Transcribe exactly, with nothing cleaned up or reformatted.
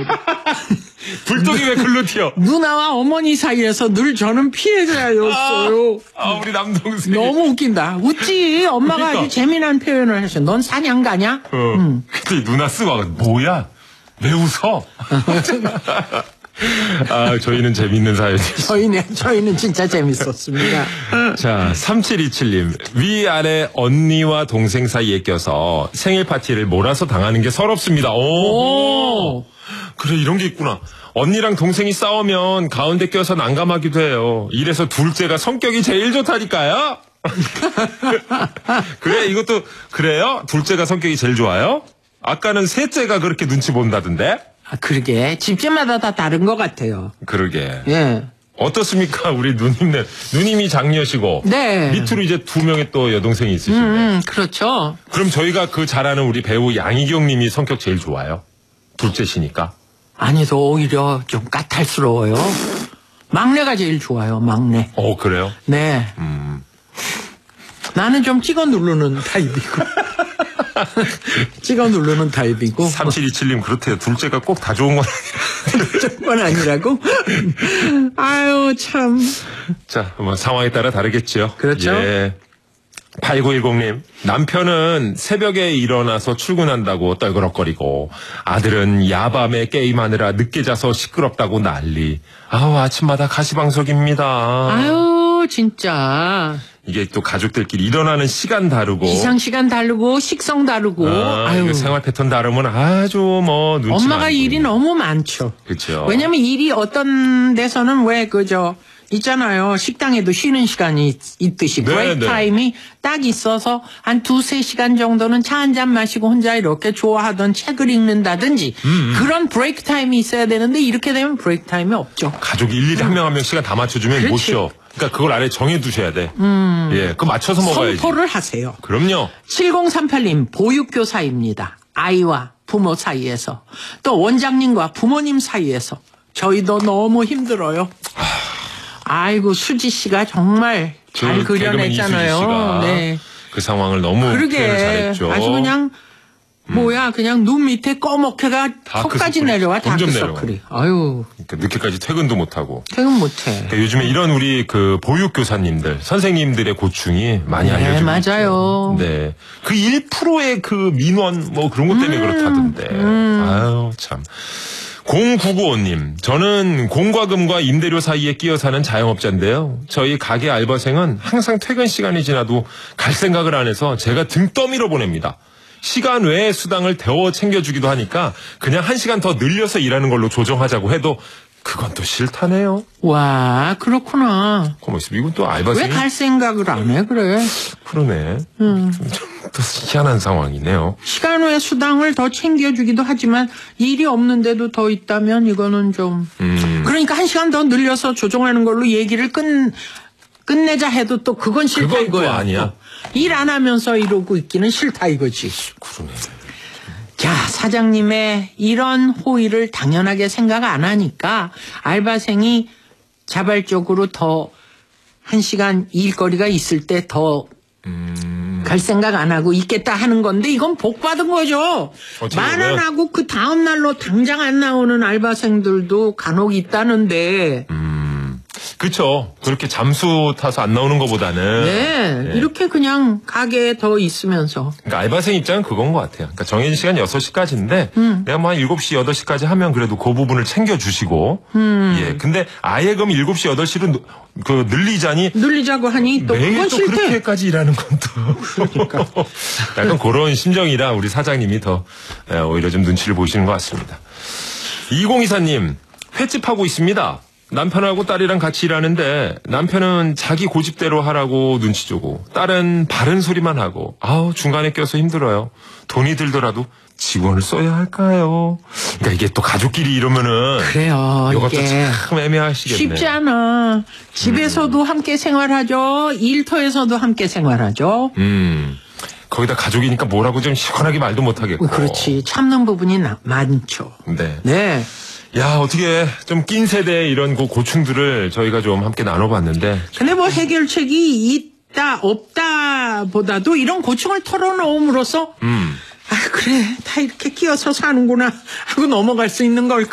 불똥이 왜 글로 튀어? 누나와 어머니 사이에서 늘 저는 피해자였어요. 아, 아 우리 남동생. 너무 웃긴다. 웃지. 엄마가 그러니까. 아주 재미난 표현을 하셔. 넌 사냥 가냐? 어. 응. 그때 누나 쓰고 와. 뭐야? 왜 웃어? 아, 저희는 재밌는 사연이죠. 저희는, 저희는 진짜 재밌었습니다. 자, 삼칠이칠님. 위아래 언니와 동생 사이에 껴서 생일 파티를 몰아서 당하는 게 서럽습니다. 오. 오. 그래, 이런 게 있구나. 언니랑 동생이 싸우면 가운데 껴서 난감하기도 해요. 이래서 둘째가 성격이 제일 좋다니까요? 그래, 이것도, 그래요? 둘째가 성격이 제일 좋아요? 아까는 셋째가 그렇게 눈치 본다던데? 아, 그러게. 집집마다 다 다른 것 같아요. 그러게. 예. 어떻습니까? 우리 누님네. 누님이 장녀시고. 네. 밑으로 이제 두 명의 또 여동생이 있으신데. 음, 그렇죠. 그럼 저희가 그 잘 아는 우리 배우 양희경 님이 성격 제일 좋아요? 둘째시니까. 아니도 오히려 좀 까탈스러워요. 막내가 제일 좋아요, 막내. 어, 그래요? 네. 음. 나는 좀 찍어 누르는 타입이고. 찍어 누르는 타입이고. 삼칠이칠님 그렇대요. 둘째가 꼭 다 좋은 건 아니라. 건 아니라고? 아유, 참. 자, 뭐 상황에 따라 다르겠죠. 그렇죠. 예. 팔구일공님. 남편은 새벽에 일어나서 출근한다고 떨그럭거리고 아들은 야밤에 게임하느라 늦게 자서 시끄럽다고 난리. 아우, 아침마다 가시방석입니다. 아유, 진짜. 이게 또 가족들끼리 일어나는 시간 다르고 기상 시간 다르고 식성 다르고. 아, 아유. 이거 생활 패턴 다르면 아주 뭐 눈치 엄마가 많이 일이 보이네. 너무 많죠. 그렇죠. 왜냐면 일이 어떤 데서는 왜 그저 있잖아요. 식당에도 쉬는 시간이 있, 있듯이 네, 브레이크 네. 타임이 딱 있어서 한 두세 시간 정도는 차 한 잔 마시고 혼자 이렇게 좋아하던 책을 읽는다든지 음, 그런 브레이크 타임이 있어야 되는데 이렇게 되면 브레이크 타임이 없죠. 가족이 일일이 한 명 한 명 시간 다 맞춰주면 못 그렇지. 쉬어. 그러니까 그걸 아래 정해두셔야 돼. 예, 그거 맞춰서 먹어야지. 선포를 하세요. 그럼요. 칠공삼팔님 보육교사입니다. 아이와 부모 사이에서 또 원장님과 부모님 사이에서 저희도 너무 힘들어요. 아이고 수지 씨가 정말 잘 그 개그맨 이수지 그려냈잖아요. 씨가 네. 그 상황을 너무 표현을 그러게 잘했죠. 아주 그냥 뭐야 그냥 눈 밑에 꺼먹해가 다크 턱까지 서클이 내려와 점점 다크서클이. 아유 그러니까 늦게까지 퇴근도 못하고. 퇴근 못해. 그러니까 요즘에 이런 우리 그 보육교사님들, 선생님들의 고충이 많이 네, 알려지고 맞아요. 있죠. 네. 그 일 퍼센트의 그 민원 뭐 그런 것 때문에 음, 그렇다던데. 음. 아유, 참. 공구구오님, 저는 공과 금과 임대료 사이에 끼어 사는 자영업자인데요. 저희 가게 알바생은 항상 퇴근 시간이 지나도 갈 생각을 안 해서 제가 등 떠밀어 보냅니다. 시간 외에 수당을 데워 챙겨주기도 하니까 그냥 한 시간 더 늘려서 일하는 걸로 조정하자고 해도 그건 또 싫다네요. 와 그렇구나. 고마 있어. 이건 또 알바생이. 왜 갈 생각을 안 해 그래? 그러네. 음. 좀, 좀, 또 희한한 상황이네요. 시간 외 수당을 더 챙겨주기도 하지만 일이 없는데도 더 있다면 이거는 좀 음. 그러니까 한 시간 더 늘려서 조정하는 걸로 얘기를 끝 끝내자 해도 또 그건 싫다 그건 또 이거야. 아니야. 일 안 하면서 이러고 있기는 싫다 이거지. 그러네. 자 사장님의 이런 호의를 당연하게 생각 안 하니까 알바생이 자발적으로 더 한 시간 일거리가 있을 때 더 갈 음. 생각 안 하고 있겠다 하는 건데 이건 복 받은 거죠. 어떻게 만 원 보면? 하고 그 다음 날로 당장 안 나오는 알바생들도 간혹 있다는데 음. 그쵸. 그렇게 잠수 타서 안 나오는 것보다는. 네, 네. 이렇게 그냥 가게에 더 있으면서 그러니까 알바생 입장은 그건 것 같아요. 그러니까 정해진 시간 여섯 시까지인데 음. 내가 뭐 한 일곱 시, 여덟 시까지 하면 그래도 그 부분을 챙겨주시고. 음. 예. 근데 아예 그럼 일곱 시, 여덟 시로 그 늘리자니 늘리자고 하니 또 매일 그건 또 싫대. 그렇게까지 일하는 건 또. 그러니까. 약간 그런 심정이라 우리 사장님이 더 예, 오히려 좀 눈치를 보시는 것 같습니다. 이공이사님, 횟집하고 있습니다. 남편하고 딸이랑 같이 일하는데 남편은 자기 고집대로 하라고 눈치 주고 딸은 바른 소리만 하고 아우 중간에 껴서 힘들어요. 돈이 들더라도 직원을 써야 할까요? 그러니까 이게 또 가족끼리 이러면은 그래요. 이것도 이게 참 애매하시겠네. 쉽지 않아. 집에서도 음. 함께 생활하죠. 일터에서도 함께 생활하죠. 음. 거기다 가족이니까 뭐라고 좀 시원하게 말도 못하겠고. 그렇지. 참는 부분이 나, 많죠. 네. 네. 야, 어떻게 좀 낀 세대의 이런 그 고충들을 저희가 좀 함께 나눠봤는데. 근데 뭐 해결책이 있다 없다 보다도 이런 고충을 털어놓음으로써 음. 아 그래 다 이렇게 끼어서 사는구나 하고 넘어갈 수 있는 걸까.